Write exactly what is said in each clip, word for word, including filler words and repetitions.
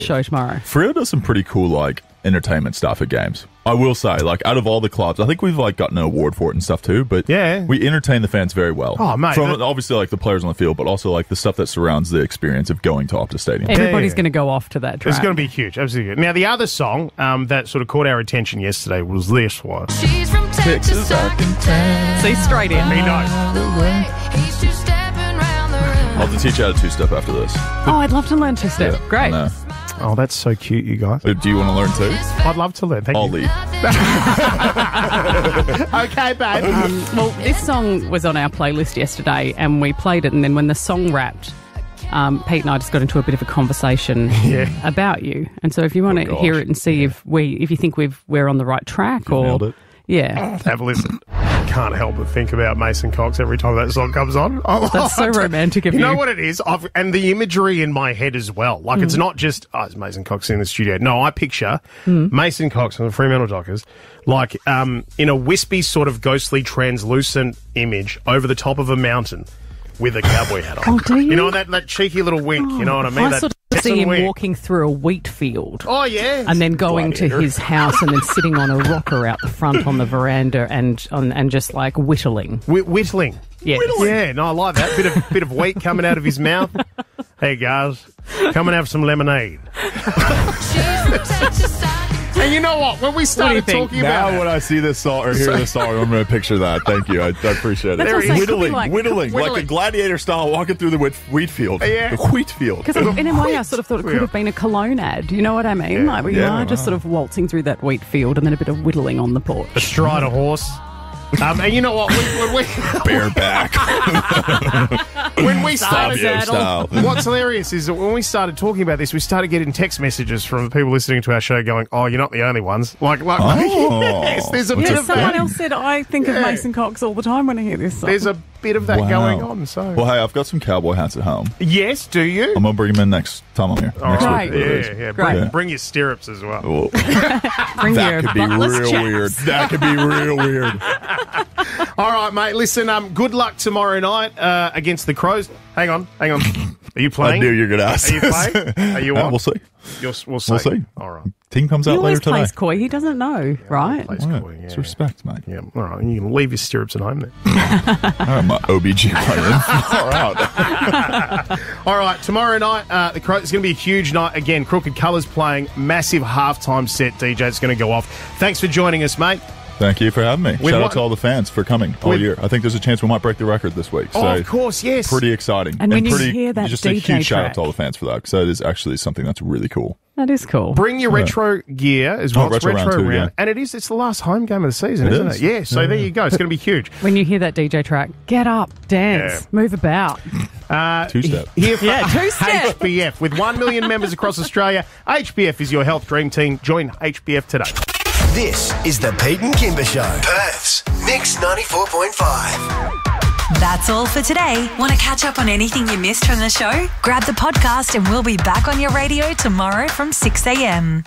show tomorrow. Freo does some pretty cool, like, entertainment stuff at games. I will say, like, out of all the clubs, I think we've, like, gotten an award for it and stuff, too, but yeah. we entertain the fans very well. Oh, mate. From, that... obviously, like, the players on the field, but also, like, the stuff that surrounds the experience of going to Optus Stadium. Everybody's yeah, yeah. going to go off to that track. It's going to be huge, absolutely. Now, the other song um, that sort of caught our attention yesterday was this one. She's from Texas, Texas. See, straight in. He knows. I'll have to teach you how to two-step after this. Oh, I'd love to learn two-step. Yeah, Great. I know. Oh, that's so cute, you guys. Do you want to learn too? I'd love to learn. Thank I'll you. lead. Okay, babe. Um, well, this song was on our playlist yesterday, and we played it, and then when the song wrapped, um, Pete and I just got into a bit of a conversation yeah. about you. And so if you want Oh, to gosh. hear it and see if we, if you think we've we're on the right track, You or nailed it. yeah, Have a listen. Can't help but think about Mason Cox every time that song comes on. Oh, that's so romantic of you. you. You know what it is? I've, and the imagery in my head as well. Like, mm. it's not just, oh, it's Mason Cox in the studio. No, I picture mm. Mason Cox from the Fremantle Dockers, like, um, in a wispy, sort of ghostly, translucent image over the top of a mountain with a cowboy hat on. Oh, do you? You know, that, that cheeky little wink, oh, you know what I mean? I that sort of see him wink. walking through a wheat field. Oh, yeah. And then going Gladiator. to his house and then sitting on a rocker out the front on the veranda and on, and just like whittling. Wh- whittling. Yes. Yeah, no, I like that. Bit of bit of wheat coming out of his mouth. Hey, guys, come and have some lemonade. And you know what? When we started think? talking Now about when I see this song or hear this song, I'm going to picture that. Thank you. I, I appreciate it. That's what I'm saying. It could be Whittling, like- whittling, like a whittling. gladiator style walking through the wheat, wheat field. Yeah. The wheat field. Because in a way, I sort of thought it could have been a cologne ad. You know what I mean? Yeah. Like where you Yeah, are just wow. sort of waltzing through that wheat field and then a bit of whittling on the porch. astride a horse. Um, and you know what? When, when we Bareback. when we started, Fabio style. what's hilarious is that when we started talking about this, we started getting text messages from people listening to our show going, "Oh, you're not the only ones." Like, like, Oh. yes, there's a What's bit Yeah, of someone that. else said, I think of Yeah. Mason Cox all the time when I hear this song. There's a bit of that Wow. going on. So, Well, hey, I've got some cowboy hats at home. yes, do you? I'm going to bring them in next time I'm here. All next right. week. Yeah, whatever it is. yeah. Great. Bring, bring your stirrups as well. Well, Bring that your could be buttless real chaps. weird. That could be real weird. All right, mate. Listen, um, good luck tomorrow night uh, against the Crows. Hang on, hang on. Are you I playing? knew you were going to ask. Are you playing? Are you Uh, on? we'll see. You'll, we'll see. We'll see. All right. Team comes He out later always today. plays coy. He doesn't know, right? Plays Yeah, coy, yeah. it's respect, mate. Yeah, all right. You can leave your stirrups at home then. I'm my O B G Y N. Far out. All right, tomorrow night, uh, the Crows, it's going to be a huge night. Again, Crooked Colours playing, massive halftime set, D J. It's going to go off. Thanks for joining us, mate. Thank you for having me. With Shout what- out to all the fans for coming all With- year. I think there's a chance we might break the record this week. So Oh, of course, yes. Pretty exciting. And when you pretty, hear that just D a J huge shout out track. to all the fans for that, because that is actually something that's really cool. That is cool. Bring your retro gear as well. Oh, it's retro retro round round. two, yeah. And it is, it's the last home game of the season, It isn't is. it? Yeah, so Yeah, there yeah. you go. It's going to be huge. When you hear that D J track, get up, dance, Yeah. move about. Uh, Two-step. Here for Yeah, two-step. H B F. With one million members across Australia, H B F is your health dream team. Join H B F today. This is the Pete and Kimber Show. Perth's Mix ninety-four point five. That's all for today. Want to catch up on anything you missed from the show? Grab the podcast and we'll be back on your radio tomorrow from six a.m.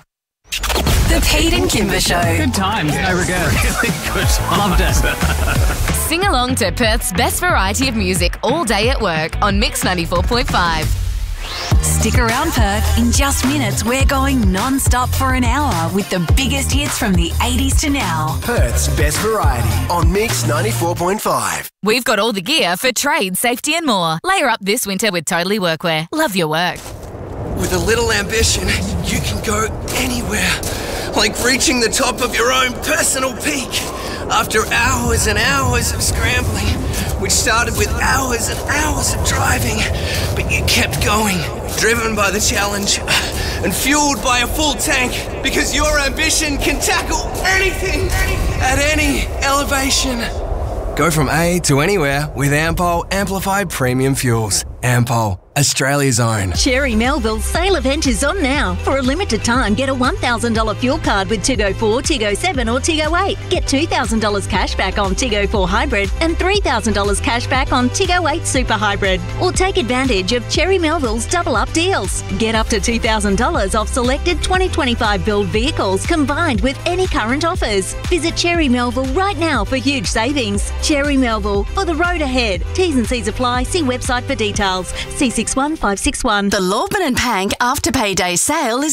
The Pete and Kimber Show. Good times, no regrets. Really good. Loved it. Sing along to Perth's best variety of music all day at work on Mix ninety-four point five. Stick around, Perth. In just minutes, we're going non-stop for an hour with the biggest hits from the eighties to now. Perth's best variety on Mix ninety-four point five. We've got all the gear for trade, safety and more. Layer up this winter with Totally Workwear. Love your work. With a little ambition, you can go anywhere, like reaching the top of your own personal peak. After hours and hours of scrambling, which started with hours and hours of driving, but you kept going, driven by the challenge and fueled by a full tank, because your ambition can tackle anything at any elevation. Go from A to anywhere with Ampol Amplified Premium Fuels. Ampol, Australia's own. Cherry Melville's sale event is on now. For a limited time, get a one thousand dollars fuel card with Tigo four, Tigo seven or Tigo eight. Get two thousand dollars cash back on Tigo four Hybrid and three thousand dollars cash back on Tigo eight Super Hybrid. Or take advantage of Cherry Melville's double up deals. Get up to two thousand dollars off selected twenty twenty-five build vehicles combined with any current offers. Visit Cherry Melville right now for huge savings. Cherry Melville, for the road ahead. T's and C's apply. See website for details. details. C six one five six one. The Lorben and Pank After Payday sale is